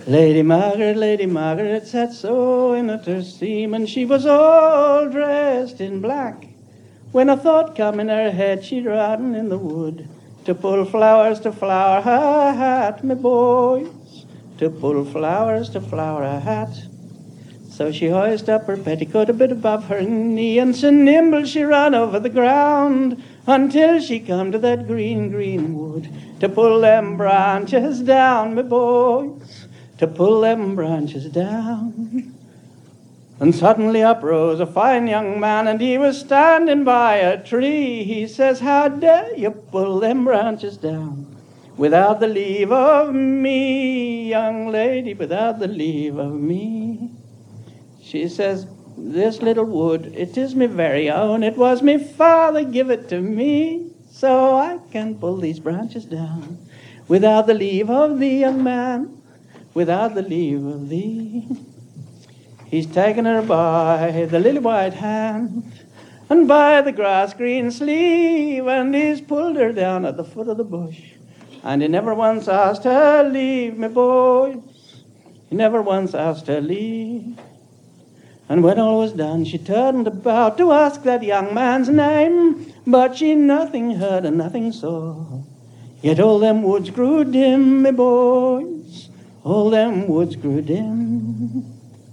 Lady Margaret sat sewing at her seam, and she was all dressed in black. When a thought come in her head, she'd run in the wood to pull flowers to flower her hat, me boys, to pull flowers to flower her hat. So she hoised up her petticoat a bit above her knee, and so nimble she ran over the ground until she come to that green, green wood to pull them branches down, me boys, to pull them branches down. And suddenly up rose a fine young man, and he was standing by a tree. He says, "How dare you pull them branches down without the leave of me, young lady, without the leave of me?" She says, "This little wood, it is me very own. It was me father give it to me, so I can pull these branches down without the leave of thee, young man, without the leave of thee." He's taken her by the lily white hand and by the grass green sleeve, and he's pulled her down at the foot of the bush, and he never once asked her leave, me boys. He never once asked her leave. And when all was done, she turned about to ask that young man's name, but she nothing heard and nothing saw. Yet all them woods grew dim, me boys, all them woods grew dim.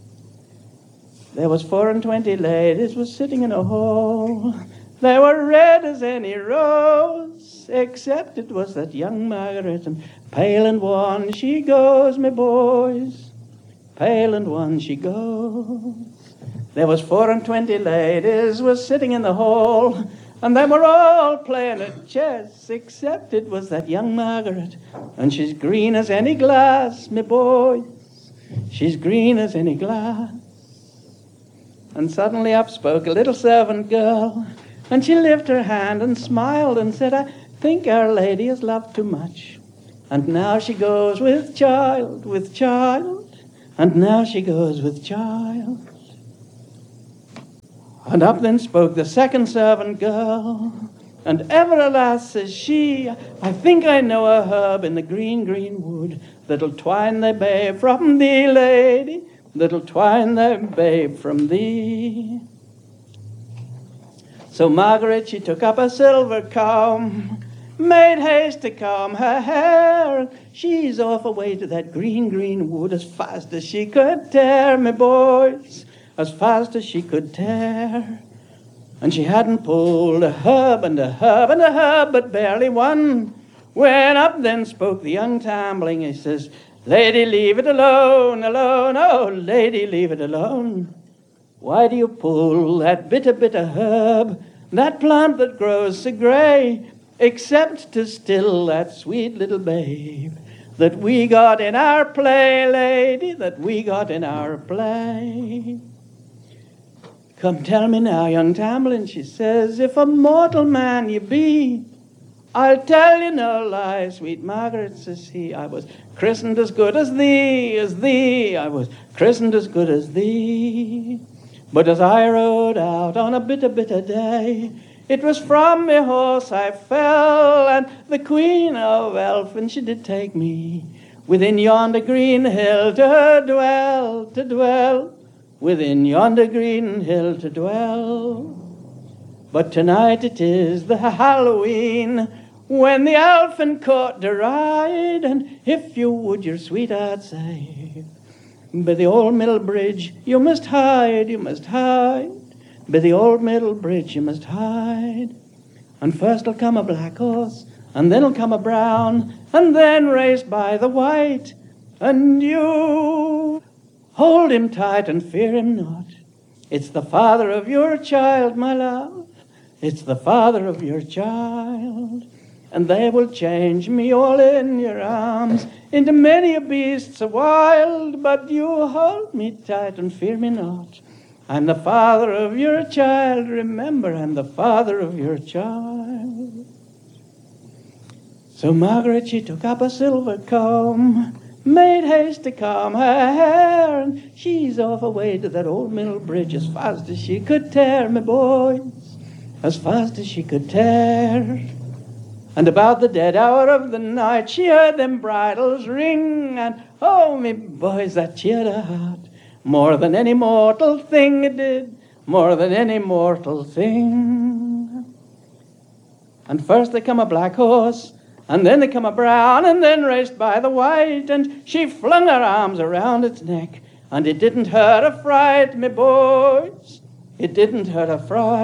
There was 24 ladies was sitting in a hall. They were red as any rose, except it was that young Margaret, and pale and wan she goes, me boys, pale and wan she goes. There was 24 ladies was sitting in the hall, and they were all playing at chess, except it was that young Margaret, and she's green as any glass, me boys, she's green as any glass. And suddenly up spoke a little servant girl, and she lifted her hand and smiled and said, "I think Our Lady has loved too much, and now she goes with child, and now she goes with child." And up then spoke the second servant girl, and ever alas, says she, "I think I know a herb in the green, green wood that'll twine thy babe from thee, lady, that'll twine thy babe from thee." So Margaret, she took up a silver comb, made haste to comb her hair. She's off away to that green, green wood as fast as she could tear, me boys, as fast as she could tear. And she hadn't pulled a herb and a herb and a herb, but barely one, when up then spoke the young Tambling. He says, "Lady, leave it alone, alone, oh, lady, leave it alone. Why do you pull that bitter herb, that plant that grows so grey, except to still that sweet little babe that we got in our play, lady, that we got in our play?" "Come tell me now, young Tamlin," she says, "if a mortal man you be. I'll tell you no lie, sweet Margaret," says he, "I was christened as good as thee, I was christened as good as thee. But as I rode out on a bitter day, it was from me horse I fell, and the Queen of Elfin she did take me within yonder green hill to dwell, within yonder green hill to dwell. But tonight it is the Halloween, when the elfin court to ride, and if you would your sweetheart save, by the old middle bridge you must hide, by the old middle bridge you must hide. And first'll come a black horse, and then'll come a brown, and then race by the white, and you hold him tight and fear him not. It's the father of your child, my love, it's the father of your child. And they will change me all in your arms into many a beast so wild, but you hold me tight and fear me not. I'm the father of your child, remember, I'm the father of your child." So Margaret, she took up a silver comb, made haste to comb her hair, and she's off away to that old middle bridge as fast as she could tear, me boys, as fast as she could tear. And about the dead hour of the night, she heard them bridles ring, and oh, me boys, that cheered her heart more than any mortal thing it did, more than any mortal thing. And first there come a black horse, and then there come a brown, and then raced by the white, and she flung her arms around its neck, and it didn't hurt a fright, me boys, it didn't hurt a fright.